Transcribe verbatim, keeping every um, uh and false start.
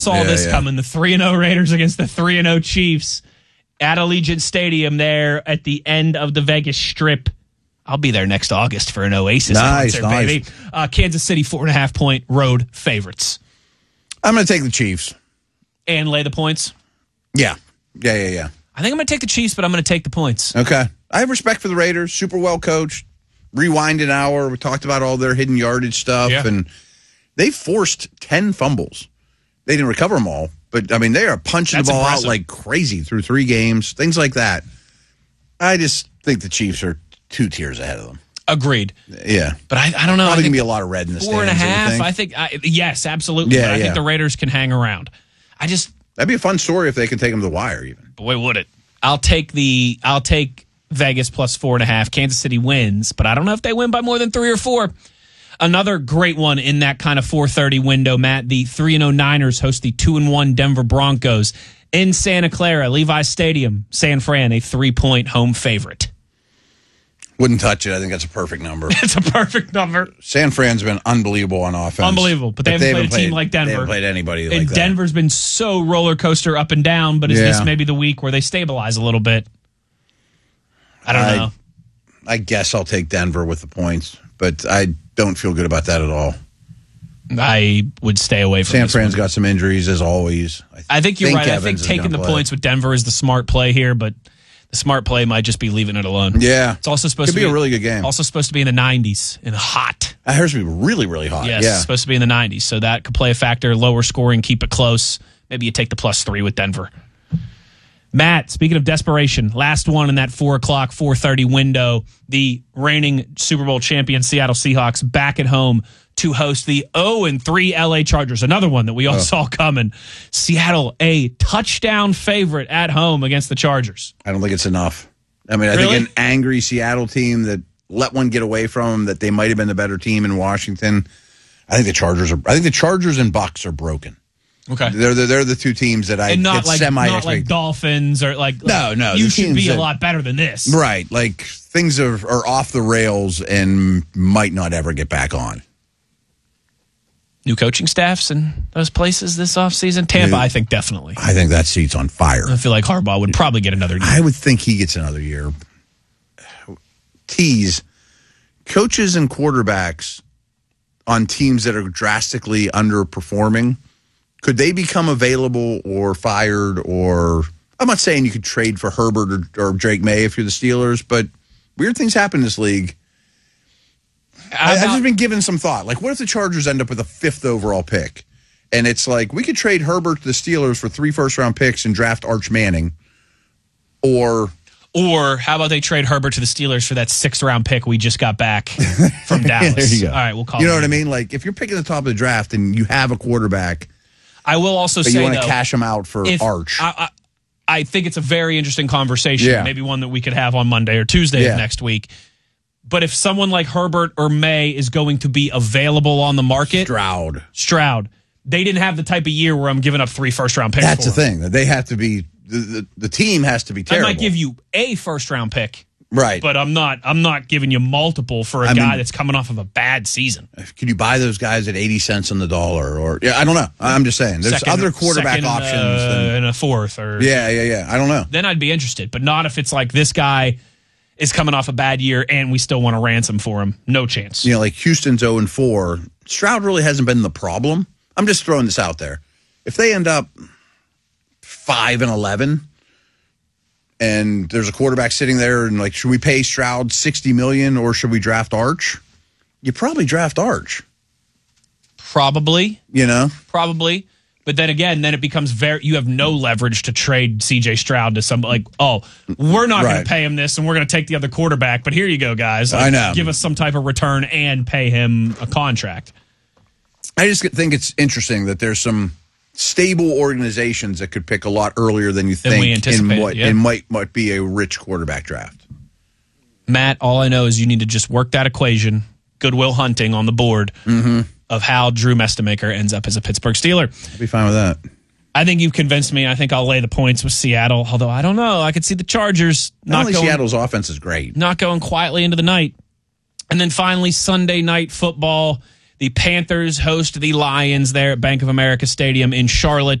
saw yeah, this yeah. coming. The three and oh Raiders against the three and oh Chiefs at Allegiant Stadium there at the end of the Vegas Strip. I'll be there next August for an Oasis nice, concert, nice. baby. Uh, Kansas City, four and a half point road favorites. I'm going to take the Chiefs. And lay the points? Yeah. Yeah, yeah, yeah. I think I'm going to take the Chiefs, but I'm going to take the points. Okay. I have respect for the Raiders. Super well coached. Rewind an hour. We talked about all their hidden yardage stuff. Yeah. And they forced ten fumbles. They didn't recover them all. But, I mean, they are punching That's the ball impressive. out like crazy through three games. Things like that. I just think the Chiefs are two tiers ahead of them. Agreed. Yeah. But I, I don't know. Probably I going think to be a lot of red in the four and a stands, half. I think, I, yes, absolutely. Yeah, but I yeah. think the Raiders can hang around. I just, That'd be a fun story if they can take them to the wire, even. boy, would it. I'll take the, I'll take Vegas plus four and a half. Kansas City wins, but I don't know if they win by more than three or four. Another great one in that kind of four thirty window, Matt. The three and oh Niners host the two and one Denver Broncos in Santa Clara, Levi's Stadium, San Fran, a three-point home favorite. Wouldn't touch it. I think that's a perfect number. It's a perfect number. San Fran's been unbelievable on offense. Unbelievable, but they haven't played a team like Denver. They haven't played anybody like and that. Denver's been so roller coaster up and down, but is Yeah. this maybe the week where they stabilize a little bit? I don't I- know. I guess I'll take Denver with the points, but I don't feel good about that at all. I would stay away from San this Fran's one. got some injuries, as always. I think you're right. I Evans think is taking gonna the play. points with Denver is the smart play here, but the smart play might just be leaving it alone. Yeah. It's also supposed Could to be a really good game. Also supposed to be in the nineties and hot. I heard it to be really, really hot. Yes, yeah. it's supposed to be in the nineties, so that could play a factor. Lower scoring, keep it close. Maybe you take the plus three with Denver. Matt, speaking of desperation, last one in that four o'clock, four thirty window, the reigning Super Bowl champion Seattle Seahawks back at home to host the oh and three L A Chargers, another one that we all Oh. saw coming. Seattle, a touchdown favorite at home against the Chargers. I don't think it's enough. I mean, I Really? think an angry Seattle team that let one get away from them, that they might have been the better team in Washington. I think the Chargers are. I think the Chargers and Bucks are broken. Okay. They're the, they're the two teams that I And not get like semi not like Dolphins or like No, no, You the should teams be a that- lot better than this. right. Like things are, are off the rails and might not ever get back on. New coaching staffs in those places this offseason. Tampa, Yeah. I think definitely. I think that seat's on fire. I feel like Harbaugh would probably get another year. I would think he gets another year. Tease, coaches and quarterbacks on teams that are drastically underperforming, could they become available or fired? Or I'm not saying you could trade for Herbert or, or Drake May if you're the Steelers, but weird things happen in this league. I, I've just been given some thought. Like, what if the Chargers end up with a fifth overall pick? And it's like, we could trade Herbert to the Steelers for three first-round picks and draft Arch Manning. Or... Or how about they trade Herbert to the Steelers for that sixth round pick we just got back from Dallas? There you go. All right, we'll call You know it. what I mean? Like, if you're picking the top of the draft and you have a quarterback, I will also but say, you want though, to cash him out for if- Arch. I, I, I think it's a very interesting conversation, Yeah. maybe one that we could have on Monday or Tuesday Yeah. of next week. But if someone like Herbert or May is going to be available on the market, Stroud. Stroud, they didn't have the type of year where I'm giving up three first round picks. That's for the them. thing. That they have to be, the, the, the team has to be I terrible. might give you a first round pick, right. but I'm not. I'm not giving you multiple for a I guy mean- that's coming off of a bad season. Could you buy those guys at eighty cents on the dollar? Or, yeah, I don't know. I'm just saying. There's Second- other quarterback second, options. uh, than, and a fourth, or yeah, yeah, yeah. I don't know. then I'd be interested, but not if it's like this guy is coming off a bad year and we still want to ransom for him. No chance. You know, like Houston's oh and four. Stroud really hasn't been the problem. I'm just throwing this out there. If they end up five and eleven, and there's a quarterback sitting there, and like, should we pay Stroud sixty million or should we draft Arch? You probably draft Arch. Probably, You know, probably. But then again, then it becomes very, you have no leverage to trade C J Stroud to some, like, oh, we're not going Right. to pay him this and we're going to take the other quarterback, but here you go, guys. I know. Give us some type of return and pay him a contract. I just think it's interesting that there's some stable organizations that could pick a lot earlier than you Than think we in anticipated, what yeah. in might might be a rich quarterback draft. Matt, all I know is you need to just work that equation, Goodwill Hunting on the board, Mm-hmm. of how Drew Mestemaker ends up as a Pittsburgh Steeler. I'll be fine with that. I think you've convinced me. I think I'll lay the points with Seattle, although I don't know. I could see the Chargers Not not only going, Seattle's offense is great. not going quietly into the night. And then finally, Sunday night football, The Panthers host the Lions there at Bank of America Stadium in Charlotte.